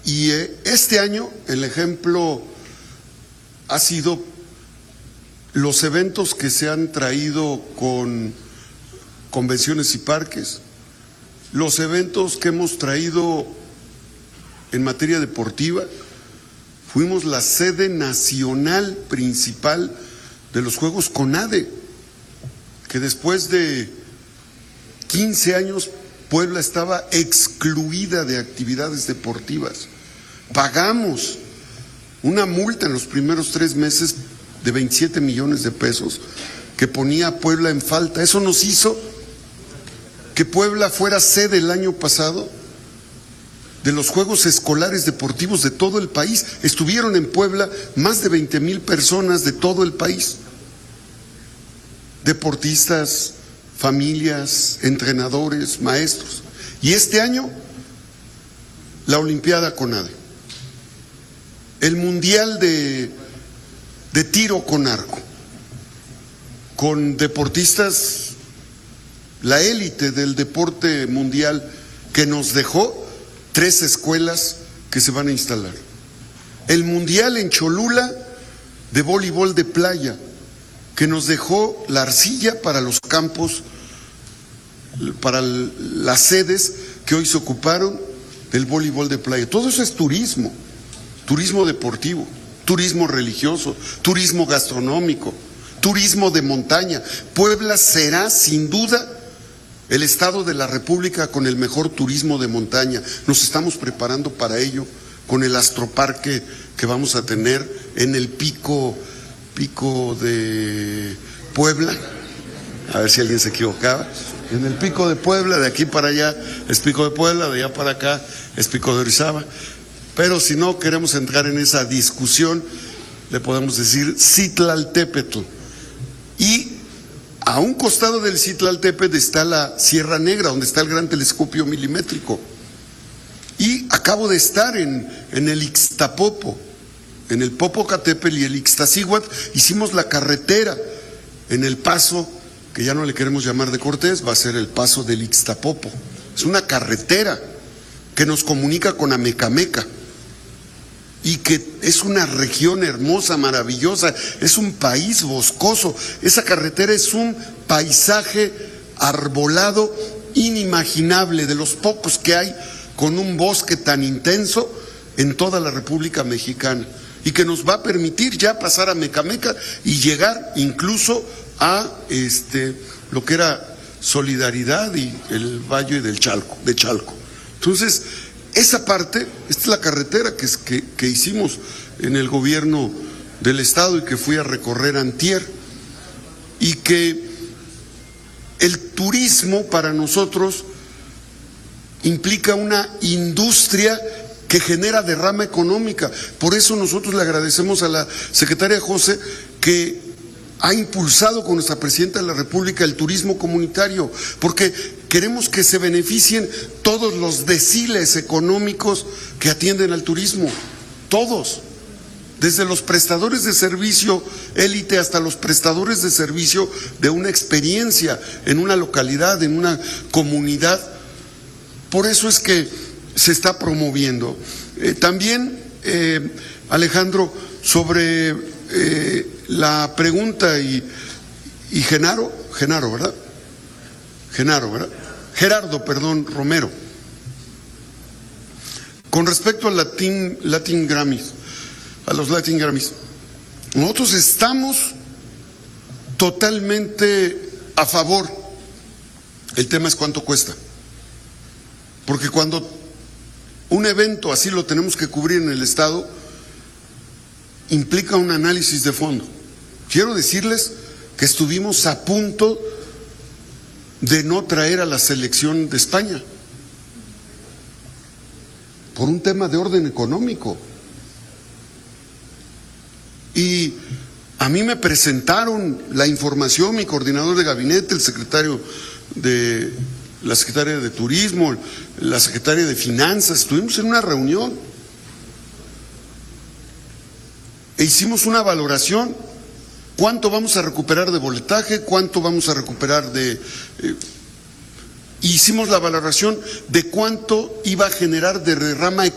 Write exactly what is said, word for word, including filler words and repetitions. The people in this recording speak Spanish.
Y eh, este año el ejemplo ha sido los eventos que se han traído con convenciones y parques, los eventos que hemos traído en materia deportiva. Fuimos la sede nacional principal de los Juegos CONADE, que después de quince años Puebla estaba excluida de actividades deportivas. Pagamos una multa en los primeros tres meses de veintisiete millones de pesos que ponía a Puebla en falta. Eso nos hizo que Puebla fuera sede el año pasado de los Juegos Escolares Deportivos de todo el país. Estuvieron en Puebla más de veinte mil personas de todo el país. Deportistas, familias, entrenadores, maestros. Y este año, la Olimpiada CONADE, el Mundial de, de Tiro con Arco, con deportistas, la élite del deporte mundial, que nos dejó tres escuelas que se van a instalar. El Mundial en Cholula de voleibol de playa, que nos dejó la arcilla para los campos, para las sedes que hoy se ocuparon del voleibol de playa. Todo eso es turismo, turismo deportivo, turismo religioso, turismo gastronómico, turismo de montaña. Puebla será sin duda el estado de la República con el mejor turismo de montaña. Nos estamos preparando para ello con el astroparque que vamos a tener en el pico, pico de Puebla. A ver si alguien se equivocaba. En el pico de Puebla, de aquí para allá es pico de Puebla, de allá para acá es pico de Orizaba. Pero si no queremos entrar en esa discusión, le podemos decir Citlaltépetl. Y a un costado del Citlaltépetl está la Sierra Negra, donde está el gran telescopio milimétrico. Y acabo de estar en, en el Ixtapopo, en el Popocatépetl y el Ixtaccíhuatl. Hicimos la carretera en el paso, que ya no le queremos llamar de Cortés, va a ser el paso del Ixtapopo. Es una carretera que nos comunica con Amecameca y que es una región hermosa, maravillosa, es un país boscoso. Esa carretera es un paisaje arbolado inimaginable, de los pocos que hay con un bosque tan intenso en toda la República Mexicana, y que nos va a permitir ya pasar a Mecameca y llegar incluso a este lo que era Solidaridad y el Valle del Chalco, de Chalco. Entonces, esa parte, esta es la carretera que, que, que hicimos en el gobierno del estado y que fui a recorrer antier, y que el turismo para nosotros implica una industria que genera derrama económica. Por eso nosotros le agradecemos a la secretaria José, que ha impulsado con nuestra presidenta de la República el turismo comunitario, porque queremos que se beneficien todos los deciles económicos que atienden al turismo, todos, desde los prestadores de servicio élite hasta los prestadores de servicio de una experiencia en una localidad, en una comunidad. Por eso es que se está promoviendo. Eh, también, eh, Alejandro, sobre eh, la pregunta y, y Genaro, Genaro, ¿verdad? Genaro, ¿verdad? Gerardo, perdón, Romero. Con respecto al Latin, Latin Grammys, a los Latin Grammys, nosotros estamos totalmente a favor. El tema es cuánto cuesta. Porque cuando un evento así lo tenemos que cubrir en el estado, implica un análisis de fondo. Quiero decirles que estuvimos a punto de no traer a la selección de España por un tema de orden económico. Y a mí me presentaron la información mi coordinador de gabinete, el secretario de la secretaria de Turismo, la secretaria de Finanzas. Estuvimos en una reunión e hicimos una valoración. ¿Cuánto vamos a recuperar de boletaje? ¿Cuánto vamos a recuperar de...? Eh, hicimos la valoración de cuánto iba a generar de derrama